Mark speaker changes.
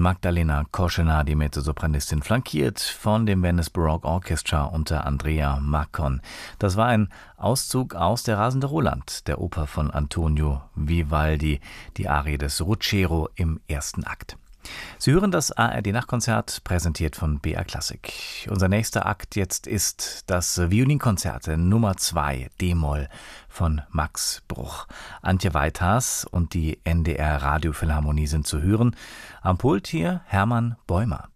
Speaker 1: Magdalena Koschener, die Mezzosopranistin, flankiert von dem Venice Baroque Orchestra unter Andrea Maccon. Das war ein Auszug aus Der rasende Roland, der Oper von Antonio Vivaldi, die Arie des Ruggiero im ersten Akt. Sie hören das ARD-Nachtkonzert, präsentiert von BR Klassik. Unser nächster Akt jetzt ist das Violinkonzert Nummer 2, D-Moll von Max Bruch. Antje Weithas und die NDR Radiophilharmonie sind zu hören. Am Pult hier Hermann Bäumer.